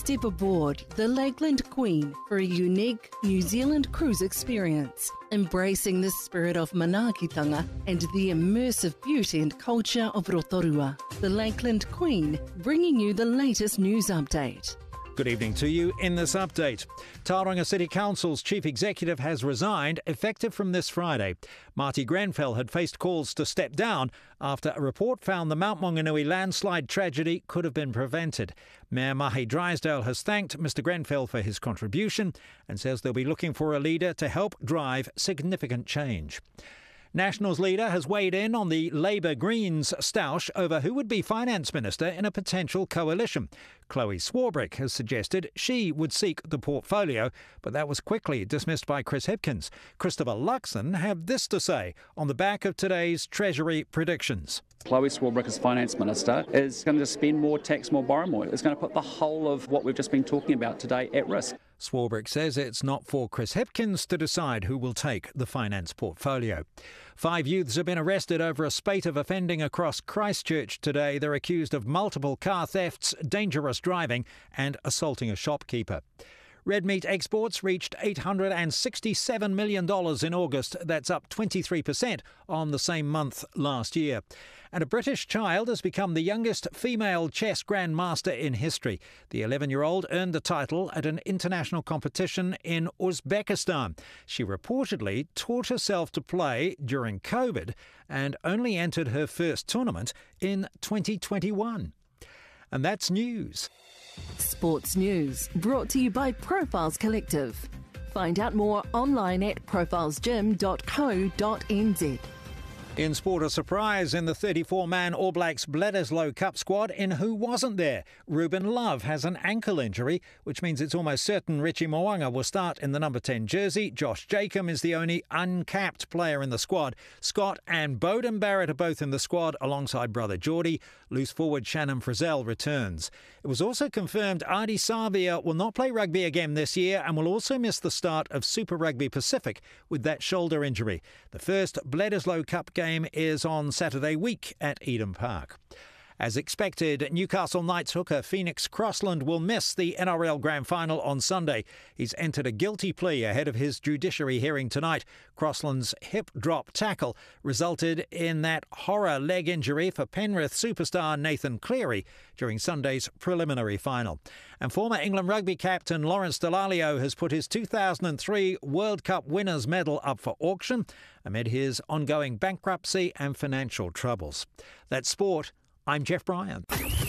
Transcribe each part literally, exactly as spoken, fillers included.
Step aboard the Lakeland Queen for a unique New Zealand cruise experience, embracing the spirit of manaakitanga and the immersive beauty and culture of Rotorua. The Lakeland Queen, bringing you the latest news update. Good evening to you. In this update, Tauranga City Council's chief executive has resigned, effective from this Friday. Marty Grenfell had faced calls to step down after a report found the Mount Maunganui landslide tragedy could have been prevented. Mayor Mahi Drysdale has thanked Mr Grenfell for his contribution and says they'll be looking for a leader to help drive significant change. Nationals leader has weighed in on the Labour Greens stoush over who would be finance minister in a potential coalition. Chloe Swarbrick has suggested she would seek the portfolio, but that was quickly dismissed by Chris Hipkins. Christopher Luxon had this to say on the back of today's Treasury predictions. Chloe Swarbrick as Finance Minister is going to spend more, tax more, borrow more. It's going to put the whole of what we've just been talking about today at risk. Swarbrick says it's not for Chris Hipkins to decide who will take the finance portfolio. Five youths have been arrested over a spate of offending across Christchurch today. They're accused of multiple car thefts, dangerous driving and assaulting a shopkeeper. Red meat exports reached eight hundred sixty-seven million dollars in August. That's up twenty-three percent on the same month last year. And a British child has become the youngest female chess grandmaster in history. The eleven-year-old earned the title at an international competition in Uzbekistan. She reportedly taught herself to play during COVID and only entered her first tournament in twenty twenty-one. And that's news. Sports news brought to you by Profiles Collective. Find out more online at profiles gym dot co dot n z. In sport, a surprise in the thirty-four man All Blacks Bledisloe Cup squad in who wasn't there. Ruben Love has an ankle injury, which means it's almost certain Richie Mo'unga will start in the number ten jersey. Josh Jacob is the only uncapped player in the squad. Scott and Bowden Barrett are both in the squad alongside brother Geordie. Loose forward Shannon Frizzell returns. It was also confirmed Ardie Savia will not play rugby again this year and will also miss the start of Super Rugby Pacific with that shoulder injury. The first Bledisloe Cup game is on Saturday week at Eden Park. As expected, Newcastle Knights hooker Phoenix Crossland will miss the N R L Grand Final on Sunday. He's entered a guilty plea ahead of his judiciary hearing tonight. Crossland's hip drop tackle resulted in that horror leg injury for Penrith superstar Nathan Cleary during Sunday's preliminary final. And former England rugby captain Lawrence Dallaglio has put his two thousand three World Cup winners' medal up for auction amid his ongoing bankruptcy and financial troubles. That's sport. I'm Jeff Bryan.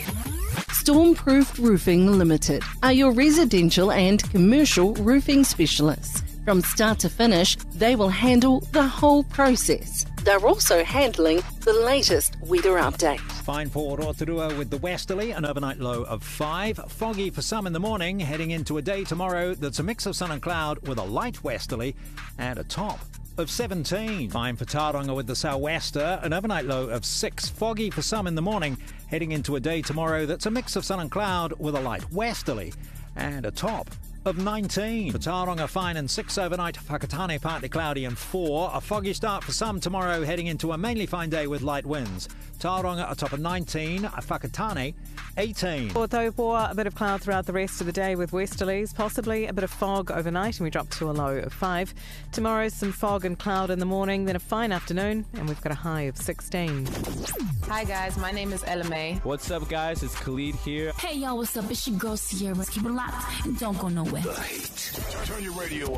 Stormproof Roofing Limited are your residential and commercial roofing specialists. From start to finish, they will handle the whole process. They're also handling the latest weather update. Fine for Rotorua with the westerly, an overnight low of five. Foggy for some in the morning, heading into a day tomorrow that's a mix of sun and cloud with a light westerly and a top of seventeen. Fine for Tauranga with the sou'wester, an overnight low of six. Foggy for some in the morning, heading into a day tomorrow that's a mix of sun and cloud with a light westerly and a top of nineteen. For Tauranga, fine and six overnight. Whakatane partly cloudy and four. A foggy start for some tomorrow, heading into a mainly fine day with light winds. Tauranga a top of nineteen. Whakatane eighteen. For Taupo, a bit of cloud throughout the rest of the day with westerlies, possibly a bit of fog overnight, and we drop to a low of five. Tomorrow, some fog and cloud in the morning, then a fine afternoon, and we've got a high of sixteen. Hi guys, my name is Ella May. What's up guys, it's Khalid here. Hey y'all, what's up? It's your girl Sierra. Keep it locked and don't go nowhere. The Heat. Turn your radio